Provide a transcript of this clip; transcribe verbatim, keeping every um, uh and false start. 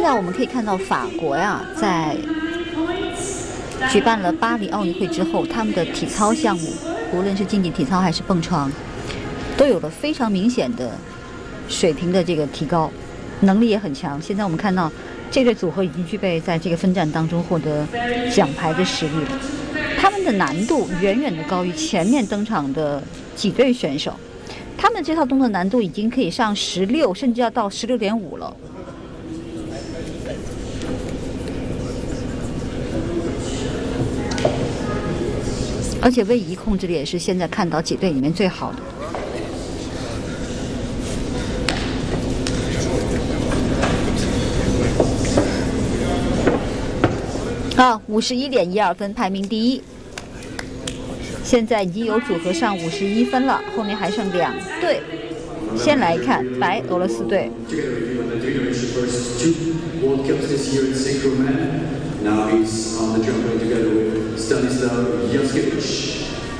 现在我们可以看到法国呀，在举办了巴黎奥运会之后，他们的体操项目，无论是竞技体操还是蹦床，都有了非常明显的水平的这个提高，能力也很强。现在我们看到这对组合已经具备在这个分站当中获得奖牌的实力了。他们的难度远远的高于前面登场的几对选手，他们这套动作难度已经可以上十六，甚至要到十六点五了。而且位移控制力也是现在看到几队里面最好的。啊，五十一点一二分，排名第一。现在已经有组合上五十一分了，后面还剩两队。先来看白俄罗斯队。 Now he's on the trampoline together with Stanislav Yaskevich.